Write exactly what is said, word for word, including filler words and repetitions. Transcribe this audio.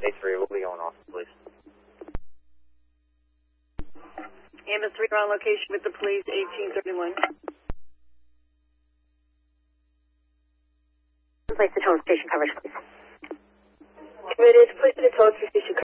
A three, we'll be going off, please. Ambulance three, on location with the police, eighteen thirty-one. Place the tone station coverage, please. Committed, place the tone station